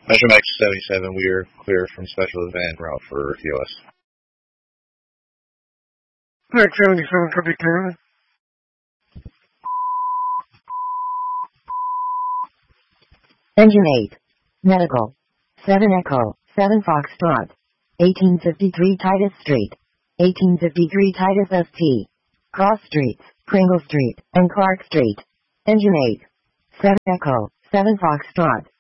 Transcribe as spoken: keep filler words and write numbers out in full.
Metromax seventy-seven, we are clear from special event route for T O S. Max seventy-seven, copy clear. Engine eight. Medical. seven Echo, seven Foxtrot. eighteen fifty-three Titus Street. eighteen fifty-three Titus S T. Cross Streets, Pringle Street, and Clark Street. Engine eight. seven Echo, seven Foxtrot.